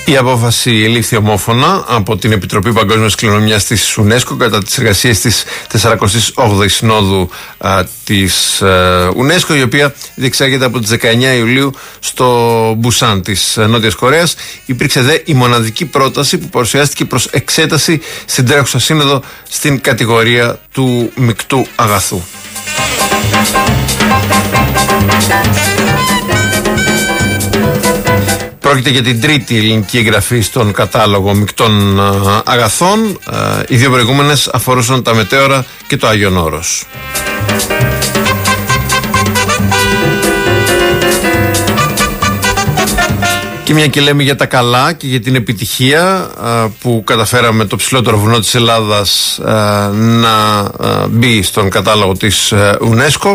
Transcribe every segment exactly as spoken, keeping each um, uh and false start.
Η απόφαση ελήφθη ομόφωνα από την Επιτροπή Παγκόσμιας Κληρονομιάς της UNESCO κατά τις εργασίες της σαρανταοκτή Συνόδου α, της α, UNESCO, η οποία διεξάγεται από τις δεκαεννιά Ιουλίου στο Μπουσάν της Νότιας Κορέας. Υπήρξε δε η μοναδική πρόταση που παρουσιάστηκε προς εξέταση στην τρέχουσα σύνοδο στην κατηγορία του μεικτού αγαθού. Πρόκειται για την τρίτη ελληνική εγγραφή στον κατάλογο μεικτών αγαθών. Οι δύο προηγούμενες αφορούσαν τα μετέωρα και το Άγιον Όρος. Και μια και λέμε για τα καλά και για την επιτυχία που καταφέραμε το ψηλότερο βουνό της Ελλάδας να μπει στον κατάλογο της UNESCO,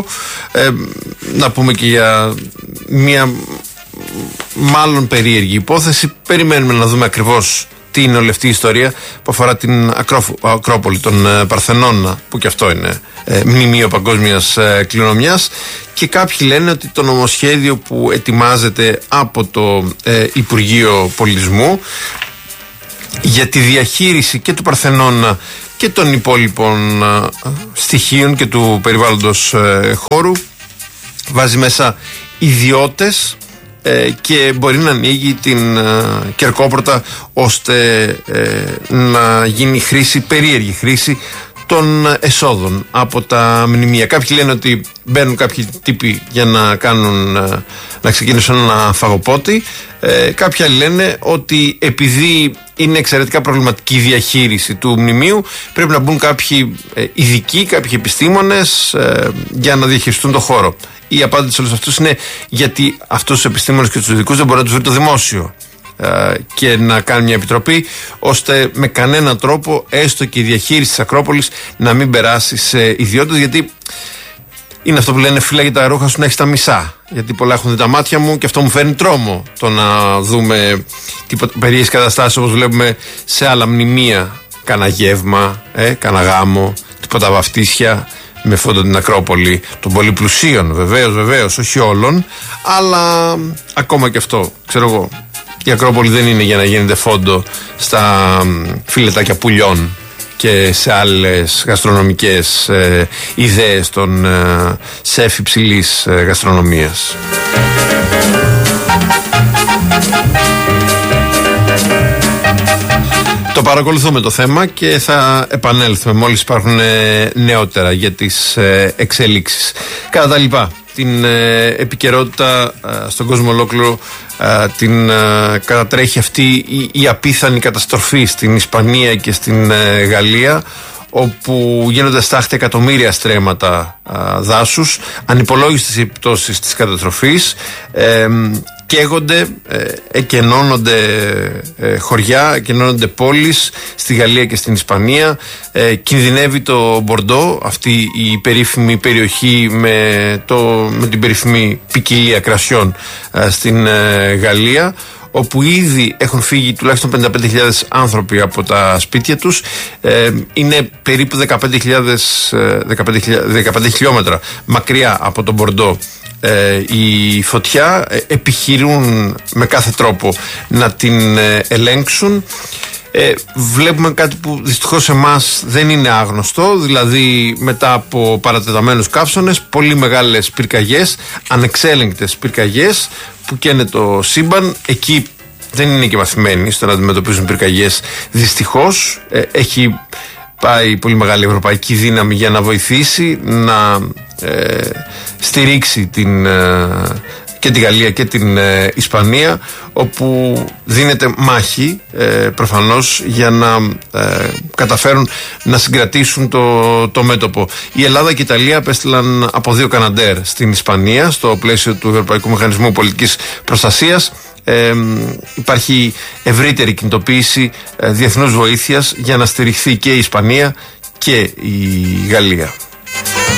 να πούμε και για μια μάλλον περίεργη υπόθεση. Περιμένουμε να δούμε ακριβώς τι είναι όλη αυτή η ιστορία που αφορά την Ακρόπολη των Παρθενών, που και αυτό είναι ε, μνημείο παγκόσμιας ε, κληρονομιάς. Και κάποιοι λένε ότι το νομοσχέδιο που ετοιμάζεται από το ε, Υπουργείο Πολιτισμού για τη διαχείριση και του Παρθενώνα και των υπόλοιπων ε, στοιχείων και του περιβάλλοντος ε, χώρου βάζει μέσα ιδιώτες και μπορεί να ανοίγει την uh, κερκόπορτα ώστε uh, να γίνει χρήση, περίεργη χρήση των εσόδων από τα μνημεία. Κάποιοι λένε ότι μπαίνουν κάποιοι τύποι για να κάνουν, uh, να ξεκινήσουν ένα φαγοπότη. Uh, κάποιοι άλλοι λένε ότι επειδή είναι εξαιρετικά προβληματική η διαχείριση του μνημείου, πρέπει να μπουν κάποιοι uh, ειδικοί, κάποιοι επιστήμονες uh, για να διαχειριστούν το χώρο. Η απάντηση σε όλους αυτούς είναι γιατί αυτούς τους επιστήμονες και τους ειδικούς δεν μπορεί να τους βρει το δημόσιο ε, και να κάνει μια επιτροπή ώστε με κανένα τρόπο έστω και η διαχείριση της Ακρόπολης να μην περάσει σε ιδιώτες, γιατί είναι αυτό που λένε φύλαγε τα ρούχα σου να έχεις τα μισά, γιατί πολλά έχουν δει τα μάτια μου και αυτό μου φέρνει τρόμο το να δούμε περίεργες καταστάσεις όπως βλέπουμε σε άλλα μνημεία, κάνα γεύμα, ε, κάνα γάμο, τίποτα βαφτίσια με φόντο την Ακρόπολη των πολύ πλουσίων, βεβαίως, βεβαίως, όχι όλων, αλλά ακόμα και αυτό, ξέρω εγώ, η Ακρόπολη δεν είναι για να γίνεται φόντο στα φιλετάκια πουλιών και σε άλλες γαστρονομικές ε, ιδέες των ε, σεφ υψηλής ε, γαστρονομίας. Το παρακολουθούμε το θέμα και θα επανέλθουμε μόλις υπάρχουν νεότερα για τις εξελίξεις. Κατά τα λοιπά, την επικαιρότητα στον κόσμο ολόκληρο την κατατρέχει αυτή η, η απίθανη καταστροφή στην Ισπανία και στην Γαλλία, όπου γίνονται στάχτη εκατομμύρια στρέμματα α, δάσους, ανυπολόγιστες επιπτώσεις της καταστροφής, ε, καίγονται, ε, εκενώνονται ε, χωριά, εκενώνονται πόλεις στη Γαλλία και στην Ισπανία, ε, κινδυνεύει το Μπορντό, αυτή η περίφημη περιοχή με, το, με την περίφημη ποικιλία κρασιών ε, στην ε, Γαλλία, όπου ήδη έχουν φύγει τουλάχιστον πενήντα πέντε χιλιάδες άνθρωποι από τα σπίτια τους. Ε, είναι περίπου δεκαπέντε χιλιάδες, δεκαπέντε χιλιόμετρα μακριά από τον Μπορντό ε, η φωτιά. Ε, επιχειρούν με κάθε τρόπο να την ε, ελέγξουν. Ε, βλέπουμε κάτι που δυστυχώς εμάς δεν είναι άγνωστο, δηλαδή μετά από παρατεταμένους καύσονες, πολύ μεγάλες πυρκαγιές, ανεξέλεγκτες πυρκαγιές που καίνε το σύμπαν. Εκεί δεν είναι και μαθημένοι στο να αντιμετωπίζουν πυρκαγιές, δυστυχώς. Ε, έχει πάει πολύ μεγάλη ευρωπαϊκή δύναμη για να βοηθήσει να ε, στηρίξει την... Ε, και τη Γαλλία και την ε, Ισπανία, όπου δίνεται μάχη ε, προφανώς για να ε, καταφέρουν να συγκρατήσουν το, το μέτωπο. Η Ελλάδα και η Ιταλία απέστειλαν από δύο Καναντέρ στην Ισπανία στο πλαίσιο του Ευρωπαϊκού Μηχανισμού Πολιτικής Προστασίας. Ε, υπάρχει ευρύτερη κινητοποίηση ε, διεθνούς βοήθειας για να στηριχθεί και η Ισπανία και η Γαλλία.